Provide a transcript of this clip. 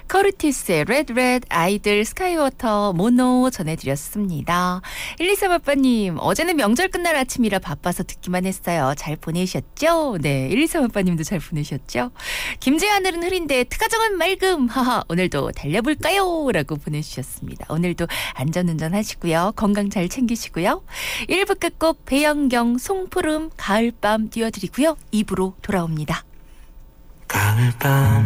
커르티스의 레드 아이들 스카이워터 모노 전해드렸습니다. 1238번님 어제는 명절 끝날 아침이라 바빠서 듣기만 했어요. 잘 보내셨죠? 네, 1238번님도 잘 보내셨죠? 김제 하늘은 흐린데 트가정은 맑음. 하하, 오늘도 달려볼까요? 라고 보내주셨습니다. 오늘도 안전운전 하시고요. 건강 잘 챙기시고요. 1부 끝곡 배영경 송푸름 가을밤 띄워드리고요. 2부로 돌아옵니다. 가을밤